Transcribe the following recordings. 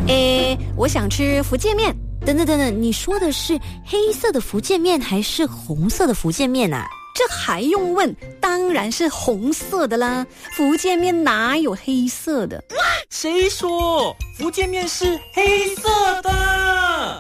我想吃福建面。等等，你说的是黑色的福建面还是红色的福建面啊？ 这还用问？当然是红色的啦，福建面哪有黑色的？ 谁说福建面是黑色的？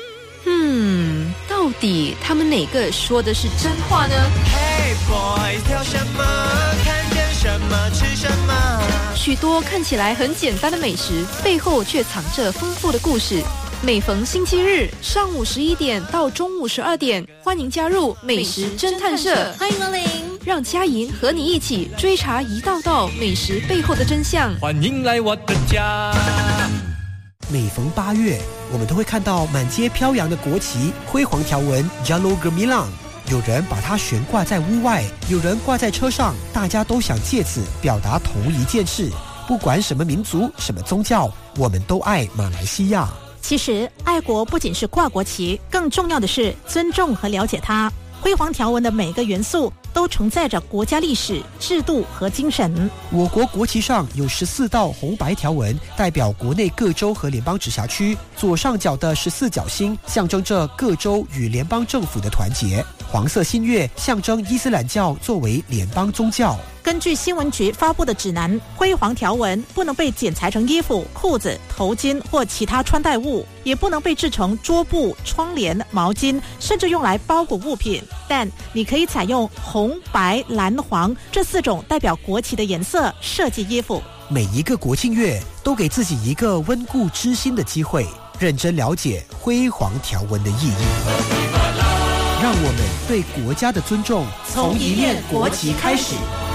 到底他们哪个说的是真话呢？ Hey boys， 挑什么？看见什么吃什么？ 许多看起来很简单的美食，背后却藏着丰富的故事。每逢星期日上午11点到中午12点，欢迎加入美食侦探社， 欢迎光临， 让佳莹和你一起追查一道道美食背后的真相。 欢迎来我的家。 每逢8月，我们都会看到满街飘扬的国旗，辉煌条纹 Jalur Gemilang。有人把它悬挂在屋外，有人挂在车上，大家都想借此表达同一件事：不管什么民族、什么宗教，我们都爱马来西亚。 其实，爱国不仅是挂国旗，更重要的是尊重和了解它。辉煌条纹的每个元素都承载着国家历史、制度和精神。 我国国旗上有14道红白条纹，代表国内各州和联邦直辖区。左上角的14角星象征着各州与联邦政府的团结。黄色新月象征伊斯兰教作为联邦宗教。 根据新闻局发布的指南，辉煌条纹不能被剪裁成衣服、裤子、头巾或其他穿戴物，也不能被制成桌布、窗帘、毛巾，甚至用来包裹物品。但你可以采用红、白、蓝、黄这4种代表国旗的颜色设计衣服。 每一个国庆月都给自己一个温故知新的机会，认真了解辉煌条纹的意义。让我们对国家的尊重从一面国旗开始。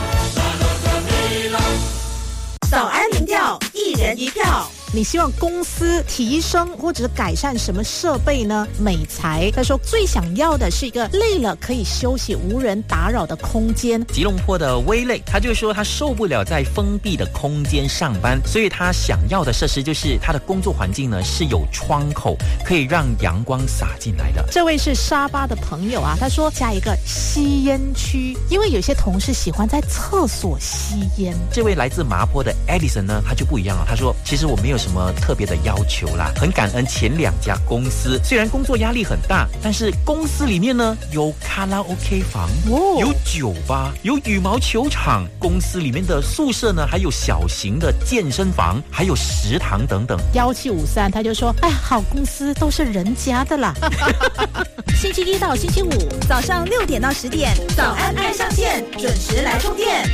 早安民调，一人一票。你希望公司提升或者改善什么设备呢？美才他说最想要的是一个累了可以休息、无人打扰的空间。 吉隆坡的威累他就说他受不了在封闭的空间上班，所以他想要的设施就是他的工作环境呢是有窗口，可以让阳光洒进来的。 这位是沙巴的朋友啊，他说加一个吸烟区，因为有些同事喜欢在厕所吸烟。 这位来自麻坡的 Edison 呢，他就不一样了。他说其实我没有什么特别的要求啦，很感恩前2家公司，虽然工作压力很大，但是公司里面呢有卡拉 OK 房，有酒吧，有羽毛球场，公司里面的宿舍呢还有小型的健身房，还有食堂等等。 1753他就说，哎，好公司都是人家的啦。星期1到星期5早上6点到10点，早安爱上线，准时来充电。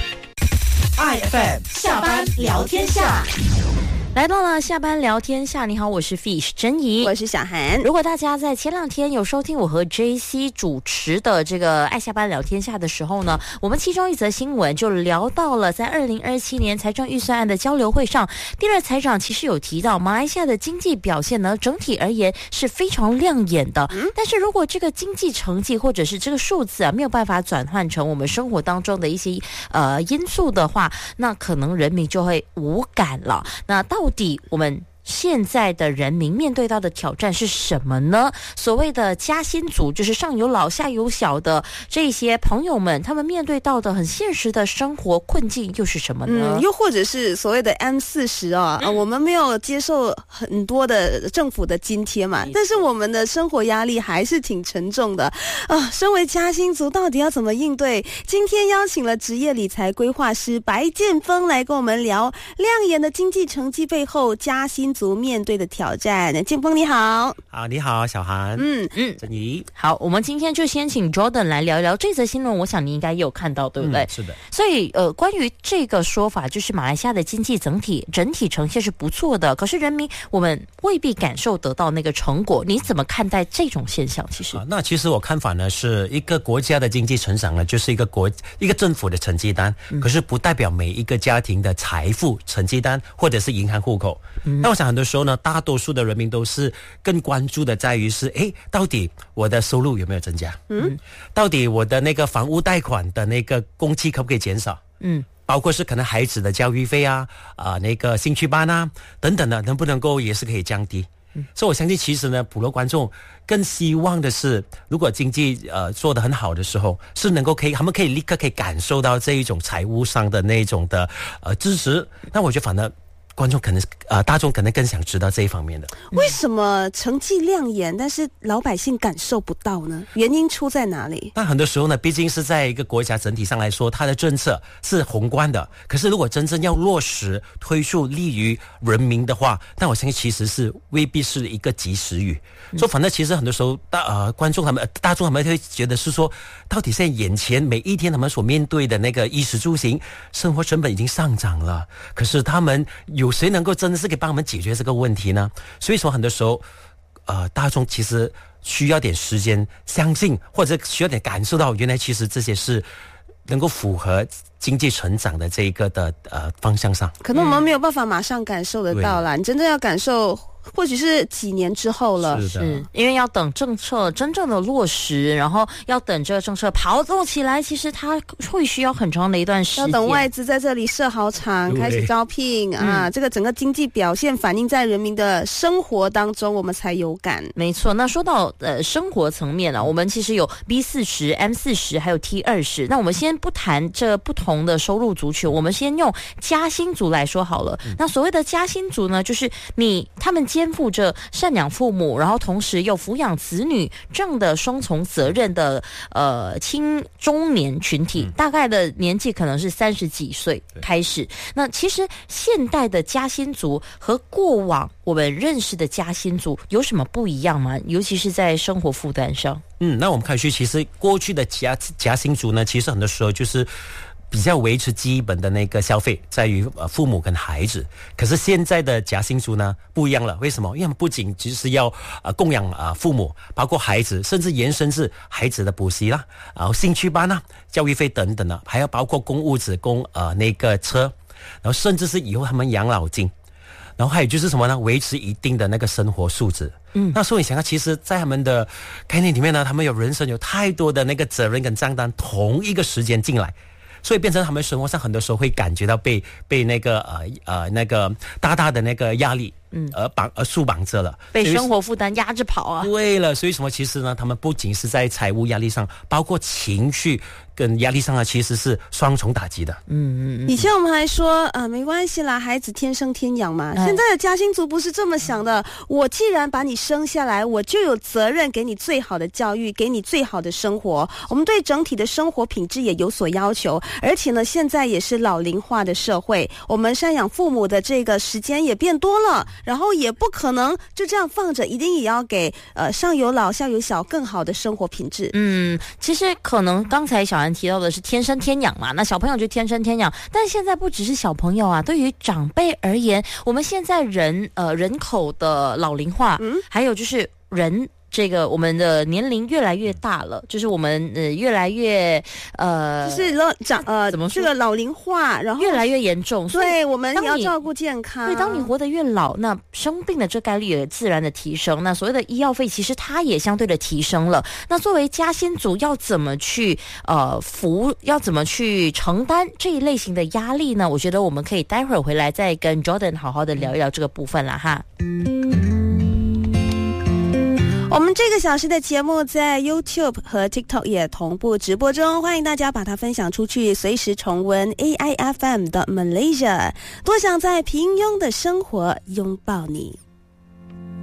IFM 下班聊天下。 来到了下班聊天下，你好，我是 Fish 珍怡， 我是小韩。 如果大家在前2天有收听我和 JC 主持的这个爱下班聊天下的时候呢，我们其中一则新闻就聊到了在2027年财政预算案的交流会上，第2财长其实有提到马来西亚的经济表现呢，整体而言是非常亮眼的。但是如果这个经济成绩或者是这个数字啊没有办法转换成我们生活当中的一些因素的话，那可能人民就会无感了。那到底我们现在的人民面对到的挑战是什么呢？所谓的加薪族，就是上有老下有小的这些朋友们，他们面对到的很现实的生活困境又是什么呢？ 又或者是所谓的 M40啊，我们没有接受很多的政府的津贴嘛，但是我们的生活压力还是挺沉重的啊。身为加薪族，到底要怎么应对？今天邀请了职业理财规划师白建峰来跟我们聊亮眼的经济成绩背后加薪族面对的挑战。建峰你好。 好，你好小韩。珍怡。 好，我们今天就先请 Jordan 来聊聊这则新闻，我想你应该也有看到对不对？ 是的。 所以关于这个说法，就是马来西亚的经济整体呈现是不错的，可是人民我们未必感受得到那个成果，你怎么看待这种现象？ 那其实我看法呢，是一个国家的经济成长呢，就是一个政府的成绩单，可是不代表每一个家庭的财富成绩单或者是银行户口。那我想很多时候呢，大多数的人民都是更关注的在于是，到底我的收入有没有增加？到底我的那个房屋贷款的那个工期可不可以减少？包括是可能孩子的教育费啊，那个兴趣班啊等等的，能不能够也是可以降低？所以我相信其实呢，普罗观众更希望的是，如果经济做得很好的时候，是能够他们可以立刻可以感受到这一种财务上的那种的支持。那我觉得反正观众可能大众可能更想知道这一方面的。 为什么成绩亮眼，但是老百姓感受不到呢？原因出在哪里？ 但很多时候呢，毕竟是在一个国家整体上来说，它的政策是宏观的，可是如果真正要落实推出利于人民的话，但我相信其实是未必是一个及时雨。所以反正其实很多时候观众大众他们会觉得是说，到底现在眼前每一天他们所面对的那个衣食住行生活成本已经上涨了，可是他们有谁能够真的是可以帮他们解决这个问题呢？所以说很多时候大众其实需要点时间相信，或者需要点感受到原来其实这些是能够符合经济成长的这一个的方向上。 可能我们没有办法马上感受得到啦，你真正要感受或许是几年之后了。 是因为要等政策真正的落实，然后要等这个政策跑动起来，其实它会需要很长的一段时间。 要等外资在这里设好厂，开始招聘这个整个经济表现反映在人民的生活当中，我们才有感。 没错。那说到生活层面我们其实有 B40、M40 还有 T20。那我们先不谈这不同的收入族群，我们先用加薪族来说好了。那所谓的加薪族呢，就是他们肩负着赡养父母，然后同时又抚养子女这样的双重责任的青中年群体，大概的年纪可能是30几岁开始。那其实现代的加薪族和过往我们认识的加薪族有什么不一样吗？尤其是在生活负担上。 那我们看去，其实过去的加薪族呢，其实很多时候就是比较维持基本的那个消费，在于父母跟孩子。可是现在的加薪族呢不一样了，为什么？因为他们不仅只是要供养父母，包括孩子，甚至延伸至孩子的补习啦，然后兴趣班啦、教育费等等的，还要包括供屋子、供那个车，然后甚至是以后他们养老金。然后还有就是什么呢？维持一定的那个生活素质。那所以你想想，其实在他们的概念里面呢，他们有人生有太多的那个责任跟账单同一个时间进来，所以变成他们生活上很多时候会感觉到被那个那个大大的那个压力而束绑着了， 被生活负担压着跑啊。 对了，所以什么？其实呢，他们不仅是在财务压力上，包括情绪跟压力上呢，其实是双重打击的。 以前我们还说没关系啦，孩子天生天养嘛。现在的加薪族不是这么想的，我既然把你生下来，我就有责任给你最好的教育，给你最好的生活。我们对整体的生活品质也有所要求，而且呢，现在也是老龄化的社会，我们赡养父母的这个时间也变多了，然后也不可能就这样放着，一定也要给上有老下有小更好的生活品质。 其实可能刚才小安提到的是天生天养嘛，那小朋友就天生天养，但现在不只是小朋友啊，对于长辈而言，我们现在人口的老龄化，还有就是这个我们的年龄越来越大了，就是我们越来越就是怎么说这个老龄化，然后越来越严重。 对，我们也要照顾健康。 对，当你活得越老，那生病的这概率也自然的提升。那所谓的医药费，其实它也相对的提升了。那作为加薪族，要怎么去要怎么去承担这一类型的压力呢？我觉得我们可以待会儿回来再跟 Jordan 好好的聊一聊这个部分啦哈。 我们这个小时的节目在 YouTube 和 TikTok 也同步直播中，欢迎大家把它分享出去，随时重温 AIFM 的 Malaysia。多想在平庸的生活拥抱你。